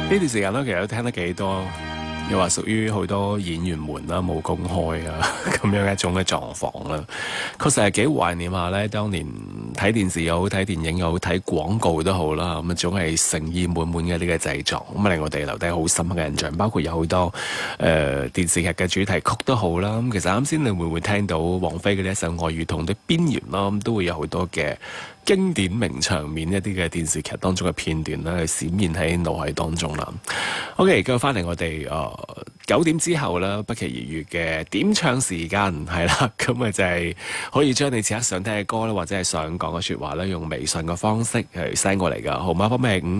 呢段時間咧，其實都聽得幾多，又話屬於好多演員們啦冇公開啊咁樣一種嘅狀況啦。確實係幾懷念下咧，當年睇電視又好，睇電影又好，睇廣告都好啦，咁啊總係誠意滿滿嘅呢個製作，咁啊令我哋留低好深刻嘅印象。包括有好多電視劇嘅主題曲都好啦。咁其實啱先你會唔會聽到王菲嘅呢一首《愛與痛的邊緣》啦？咁都會有好多嘅經典名場面一啲嘅電視劇當中嘅片段咧，閃現喺腦海當中啦。OK， 繼續翻嚟我哋9點之後啦，不期而遇嘅點唱時間係啦，咁啊就係可以將你此刻想聽嘅歌咧，或者係想講嘅説話咧，用微信嘅方式去 send 過嚟㗎。號碼方面係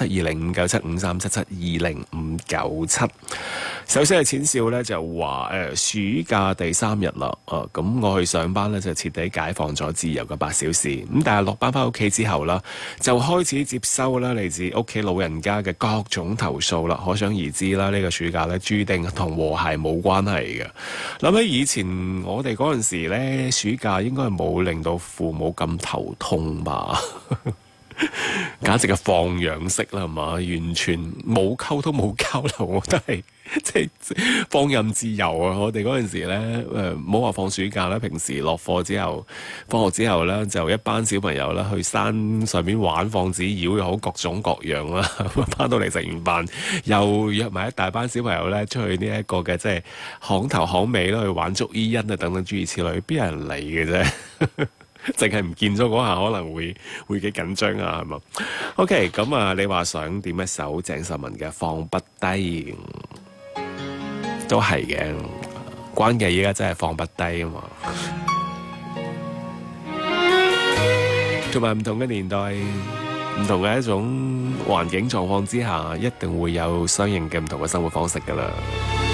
53772059753597。首先係淺笑咧就話暑假第3日啦，咁我去上班咧就徹底解放咗自由嘅8小時，咁但係落班翻屋企之後啦，就開始接收啦嚟自屋企老人家嘅各種投訴啦，可想而知啦，呢個暑假咧注定同和諧冇關係嘅。諗起以前我哋嗰陣時咧，暑假應該係冇令到父母咁頭痛吧。簡直係放養式啦，係嘛？完全冇溝通冇交流，我覺得係即係放任自由啊！我哋嗰陣時咧，唔好話放暑假啦，平時落課之後、放學之後咧，就一班小朋友啦去山上面玩放紙鷂又好，各種各樣啦。翻到嚟食完飯，又約埋一大班小朋友咧出去呢一個嘅即係巷頭巷尾啦，去玩捉伊人啊等等諸如此類，邊有人理嘅啫？淨係唔見咗嗰下，可能會幾緊張啊，係嘛 ？OK， 咁啊，你話想點一首鄭秀文嘅《放不低》，都係嘅。關鍵依家真係放不低啊嘛。同埋唔同嘅年代，唔同嘅一種環境狀況之下，一定會有相應嘅唔同嘅生活方式㗎啦。